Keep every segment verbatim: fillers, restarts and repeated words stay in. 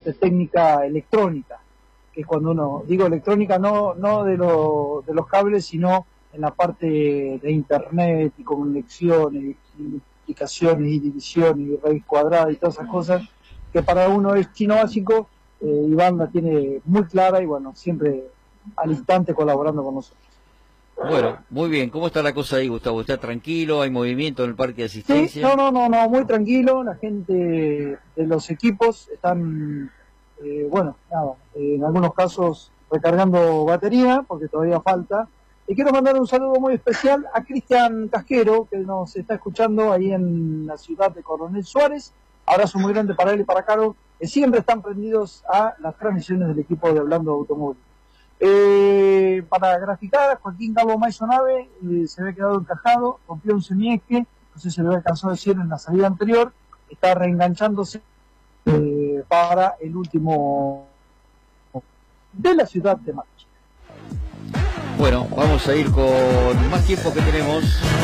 parte técnica electrónica, que cuando uno, digo electrónica no no de, lo, de los cables, sino en la parte de internet y conexiones, y multiplicaciones y divisiones y raíz cuadrada y todas esas cosas, que para uno es chino básico. eh, Iván la tiene muy clara y bueno, siempre al instante colaborando con nosotros. Bueno, muy bien. ¿Cómo está la cosa ahí, Gustavo? ¿Está tranquilo? ¿Hay movimiento en el parque de asistencia? Sí, no, no, no, no, muy tranquilo. La gente de los equipos están, eh, bueno, nada, eh, en algunos casos recargando batería, porque todavía falta. Y quiero mandar un saludo muy especial a Cristian Casquero, que nos está escuchando ahí en la ciudad de Coronel Suárez. Abrazo muy grande para él y para Caro, que siempre están prendidos a las transmisiones del equipo de Hablando de Automóvil. Eh, para graficar, Joaquín Cabo Maisonave eh, se había quedado encajado, rompió un semieje, no sé si se lo había alcanzado a decir en la salida anterior, está reenganchándose eh, para el último de la ciudad de Machi. Bueno, vamos a ir con más tiempo que tenemos.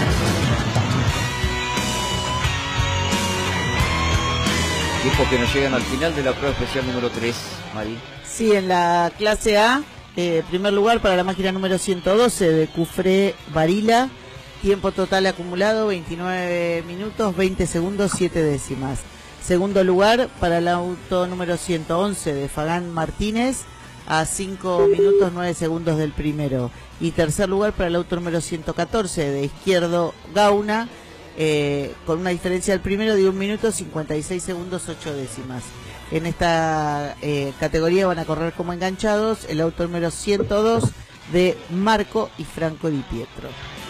Tiempo que nos llegan al final de la prueba especial número tres, Mari. Sí, en la clase A, eh, primer lugar para la máquina número ciento doce de Cufré Varila, tiempo total acumulado veintinueve minutos, veinte segundos, siete décimas. Segundo lugar para el auto número ciento once de Fagán Martínez, a cinco minutos, nueve segundos del primero. Y tercer lugar para el auto número ciento catorce de Izquierdo Gauna, eh, con una diferencia del primero de un minuto, cincuenta y seis segundos, ocho décimas. En esta eh, categoría van a correr como enganchados el auto número ciento dos de Marco y Franco Di Pietro.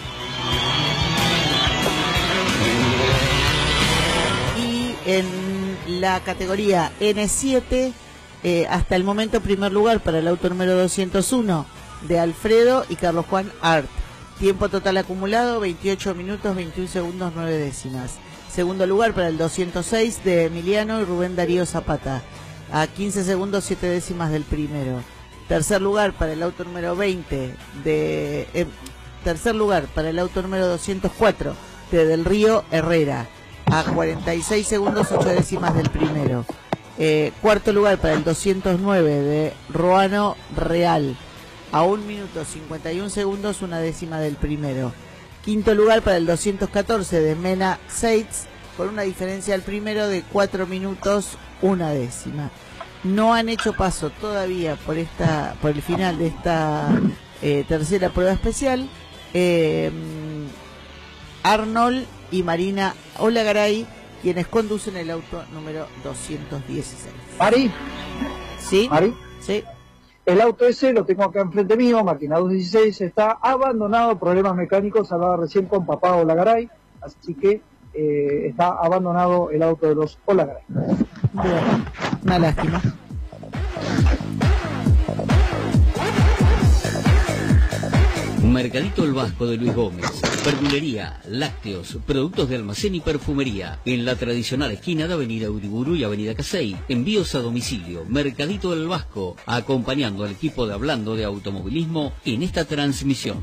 Y en la categoría ene siete, eh, hasta el momento primer lugar para el auto número doscientos uno de Alfredo y Carlos Juan Art. Tiempo total acumulado veintiocho minutos, veintiún segundos, nueve décimas. Segundo lugar para el doscientos seis de Emiliano y Rubén Darío Zapata, a quince segundos, siete décimas del primero. Tercer lugar para el auto número veinte de eh, tercer lugar para el auto número doscientos cuatro de Del Río Herrera, a cuarenta y seis segundos, ocho décimas del primero. Eh, cuarto lugar para el doscientos nueve de Ruano Real, a un minuto, cincuenta y un segundos, una décima del primero. Quinto lugar para el doscientos catorce de Mena Seitz, con una diferencia al primero de cuatro minutos, una décima. No han hecho paso todavía por esta, por el final de esta eh, tercera prueba especial, eh, Arnold y Marina Olagaray, quienes conducen el auto número doscientos dieciséis. Mari, ¿Sí? Mari, Sí. el auto ese lo tengo acá enfrente mío, máquina doscientos dieciséis, está abandonado, problemas mecánicos, hablaba recién con papá Olagaray, así que eh, está abandonado el auto de los Olagaray. Bueno, una lástima. Mercadito El Vasco de Luis Gómez, verdulería, lácteos, productos de almacén y perfumería, en la tradicional esquina de Avenida Uriburu y Avenida Casey. Envíos a domicilio, Mercadito El Vasco, acompañando al equipo de Hablando de Automovilismo en esta transmisión.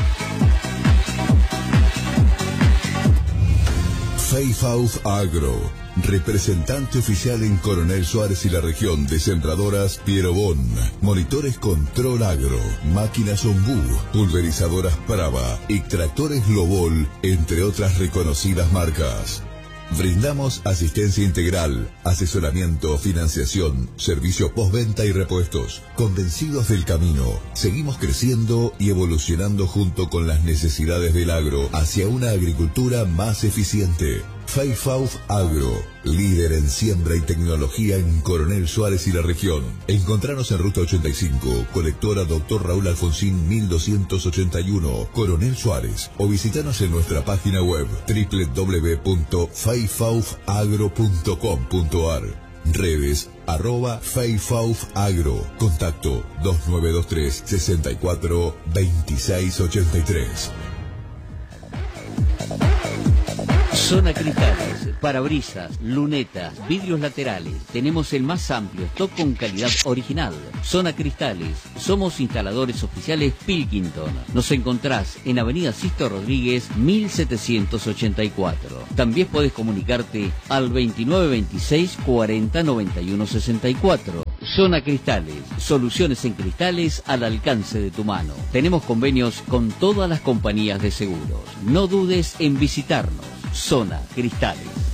Feifauf Agro, representante oficial en Coronel Suárez y la región de sembradoras Pierobón, monitores Control Agro, máquinas Ombú, pulverizadoras Prava y tractores Lobol, entre otras reconocidas marcas. Brindamos asistencia integral, asesoramiento, financiación, servicio postventa y repuestos. Convencidos del camino, seguimos creciendo y evolucionando junto con las necesidades del agro hacia una agricultura más eficiente. Feifauf Agro, líder en siembra y tecnología en Coronel Suárez y la región. Encontranos en Ruta ochenta y cinco, colectora Doctor Raúl Alfonsín mil doscientos ochenta y uno, Coronel Suárez, o visitanos en nuestra página web doble u doble u doble u punto feifauf agro punto com punto ar. Redes, arroba Feifauf Agro. Contacto dos nueve dos tres, sesenta y cuatro, veintiséis ochenta y tres. Zona Cristales, parabrisas, lunetas, vidrios laterales. Tenemos el más amplio stock con calidad original. Zona Cristales, somos instaladores oficiales Pilkington. Nos encontrás en Avenida Sisto Rodríguez mil setecientos ochenta y cuatro. También podés comunicarte al veintinueve veintiséis cuarenta noventa y uno sesenta y cuatro. Zona Cristales, soluciones en cristales al alcance de tu mano. Tenemos convenios con todas las compañías de seguros. No dudes en visitarnos. Zona Cristales.